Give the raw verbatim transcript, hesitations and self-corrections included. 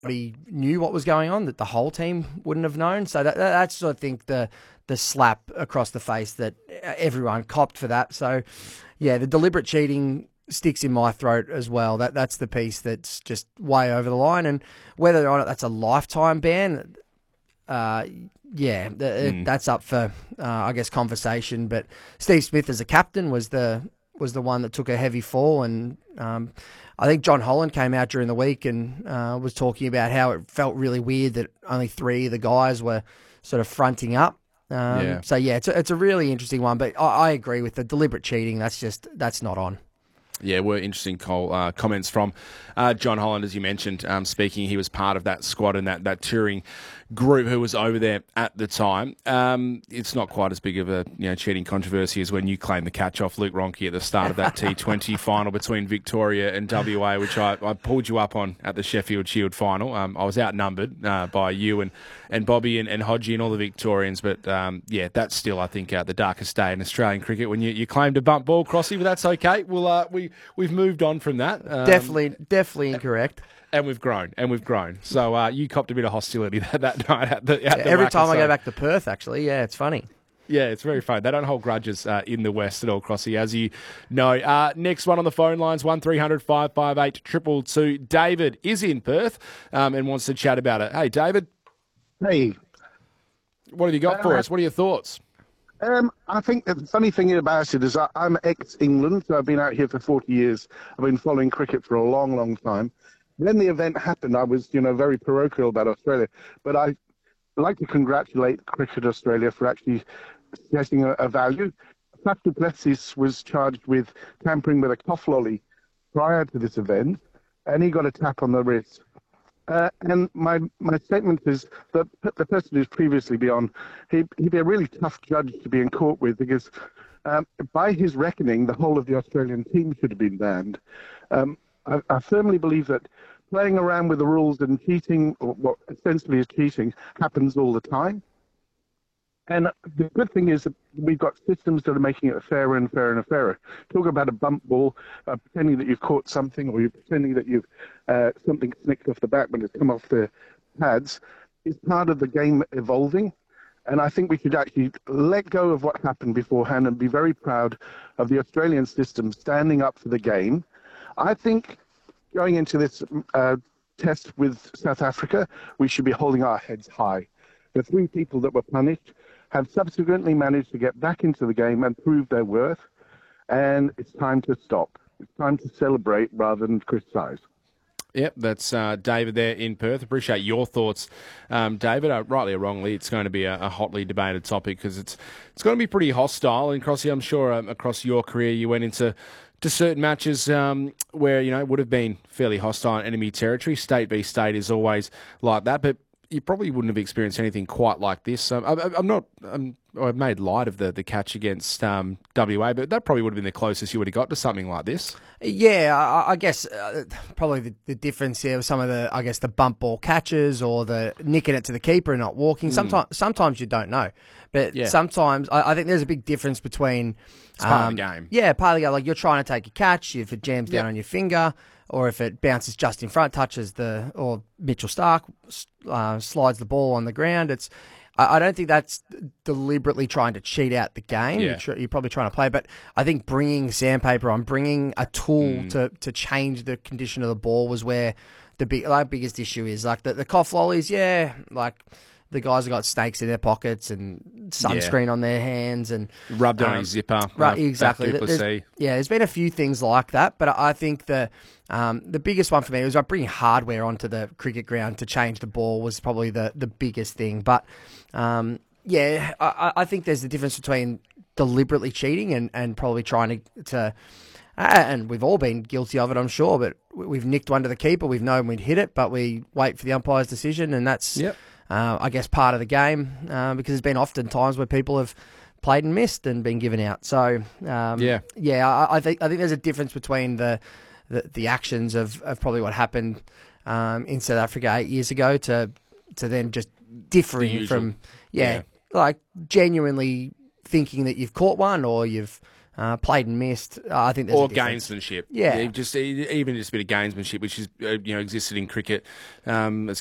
he knew what was going on, that the whole team wouldn't have known. So that, that's, I think, the the slap across the face that everyone copped for that. So, yeah, the deliberate cheating sticks in my throat as well. That That's the piece that's just way over the line. And whether or not that's a lifetime ban, uh, yeah, mm. that's up for, uh, I guess, conversation. But Steve Smith as a captain was the was the one that took a heavy fall, and um, I think John Holland came out during the week and uh, was talking about how it felt really weird that only three of the guys were sort of fronting up. Um, yeah. So yeah, it's a, it's a really interesting one, but I, I agree with the deliberate cheating. That's just that's not on. Yeah, were interesting Cole, uh, comments from uh, John Holland, as you mentioned. Um, speaking, he was part of that squad and that, that touring group who was over there at the time. Um, it's not quite as big of a you know cheating controversy as when you claimed the catch off Luke Ronchi at the start of that T twenty final between Victoria and W A, which I, I pulled you up on at the Sheffield Shield final. Um, I was outnumbered uh, by you and, and Bobby and, and Hodgie and all the Victorians, but um, yeah, that's still, I think, uh, the darkest day in Australian cricket when you, you claimed a bump ball, Crossy, but that's okay. We'll, uh, we, we've moved on from that. Um, definitely, definitely incorrect. And we've grown, and we've grown. So uh, you copped a bit of hostility that, that night at the at yeah, the Every Wacker, time I so. go back to Perth, actually, yeah, it's funny. Yeah, it's very fun. They don't hold grudges uh, in the West at all, Crossy, as you know. Uh, next one on the phone lines, one three hundred five five eight two two two. David is in Perth um, and wants to chat about it. Hey, David. Hey. What have you got uh, for us? What are your thoughts? Um, I think the funny thing about it is I, I'm ex-England, so I've been out here for forty years. I've been following cricket for a long, long time. When the event happened, I was, you know, very parochial about Australia. But I'd like to congratulate Cricket Australia for actually setting a, a value. Faf du Plessis was charged with tampering with a cough lolly prior to this event, and he got a tap on the wrist. Uh, and my my statement is that the person who's previously been on, he, he'd be a really tough judge to be in court with, because um, by his reckoning, the whole of the Australian team should have been banned. Um, I, I firmly believe that playing around with the rules and cheating, or what essentially is cheating, happens all the time. And the good thing is that we've got systems that are making it fairer and fairer and fairer. Talk about a bump ball, uh, pretending that you've caught something, or you're pretending that you've uh, something snicked off the bat when it's come off the pads, is part of the game evolving. And I think we should actually let go of what happened beforehand and be very proud of the Australian system standing up for the game. I think going into this uh, test with South Africa, we should be holding our heads high. The three people that were punished have subsequently managed to get back into the game and prove their worth, and it's time to stop. It's time to celebrate rather than criticise. Yep, that's uh, David there in Perth. Appreciate your thoughts, um, David. Uh, rightly or wrongly, it's going to be a, a hotly debated topic because it's it's going to be pretty hostile. And Crossy, I'm sure um, across your career you went into to certain matches um, where you know it would have been fairly hostile in enemy territory. State v state is always like that, but you probably wouldn't have experienced anything quite like this. Um, I, I'm not. I'm, I've made light of the, the catch against um, W A, but that probably would have been the closest you would have got to something like this. Yeah, I, I guess uh, probably the, the difference here was some of the, I guess, the bump ball catches or the nicking it to the keeper and not walking. Mm. Sometimes, sometimes you don't know, but yeah. sometimes I, I think there's a big difference between. It's part um, of the game. Yeah, part of the game. Like you're trying to take a catch, if it jams yep. down on your finger, or if it bounces just in front, touches the, or Mitchell Starc uh, slides the ball on the ground. It's, I, I don't think that's deliberately trying to cheat out the game. Yeah. You're, you're probably trying to play, but I think bringing sandpaper on, bringing a tool mm. to, to change the condition of the ball was where the big, like, biggest issue is. Like the, the cough lollies, yeah, like the guys have got snakes in their pockets and sunscreen yeah. on their hands and rubbed um, on his zipper. Right, uh, exactly. There's, yeah, there's been a few things like that, but I think the um, the biggest one for me was like bringing hardware onto the cricket ground to change the ball was probably the, the biggest thing. But um, yeah, I, I think there's a difference between deliberately cheating and, and probably trying to, to and we've all been guilty of it, I'm sure, but we've nicked one to the keeper. We've known we'd hit it, but we wait for the umpire's decision, and that's yep. Uh, I guess part of the game uh, because there's been often times where people have played and missed and been given out. So um, yeah, yeah, I, I think I think there's a difference between the the, the actions of, of probably what happened um, in South Africa eight years ago to to then just differing from yeah, yeah, like genuinely thinking that you've caught one or you've uh, played and missed. Uh, I think there's or a difference. gamesmanship. Yeah. just even just a bit of gamesmanship, which is uh, you know existed in cricket. Um, it's